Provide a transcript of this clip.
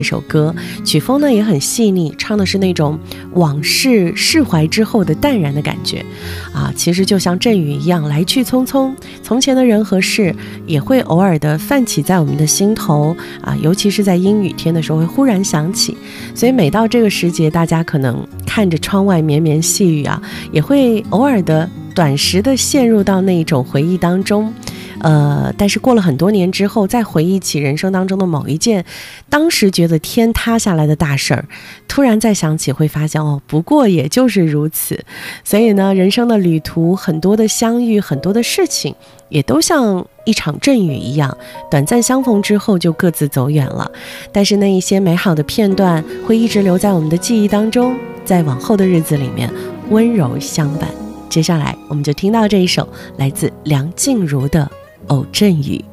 一首歌，曲风呢也很细腻，唱的是那种往事释怀之后的淡然的感觉啊，其实就像阵雨一样来去匆匆，从前的人和事也会偶尔的泛起在我们的心头啊，尤其是在阴雨天的时候会忽然想起，所以每到这个时节，大家可能看着窗外绵绵细雨啊，也会偶尔的短时的陷入到那一种回忆当中。但是过了很多年之后，再回忆起人生当中的某一件当时觉得天塌下来的大事儿，突然再想起会发现哦，不过也就是如此。所以呢，人生的旅途，很多的相遇，很多的事情也都像一场阵雨一样，短暂相逢之后就各自走远了，但是那一些美好的片段会一直留在我们的记忆当中，在往后的日子里面温柔相伴。接下来我们就听到这一首来自梁静茹的《偶阵雨》。